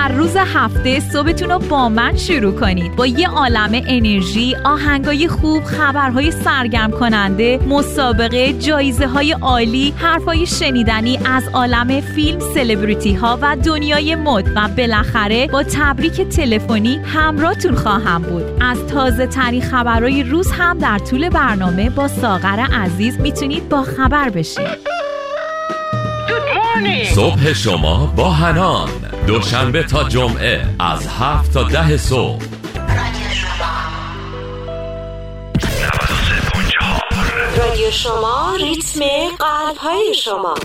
هر روز هفته صبحتون رو با من شروع کنید با یه عالم انرژی، آهنگای خوب، خبرهای سرگرم کننده، مسابقه، جایزه‌های عالی، حرفای شنیدنی از عالم فیلم، سلبریتی ها و دنیای مد و بالاخره با تبریک تلفنی همراهتون خواهم بود. از تازه ترین خبرهای روز هم در طول برنامه با ساغر عزیز میتونید با خبر بشید. صبح شما با حنان، دوشنبه تا جمعه از 7 تا 10 صبح. رادیو شما، ریتم قلب‌های شما.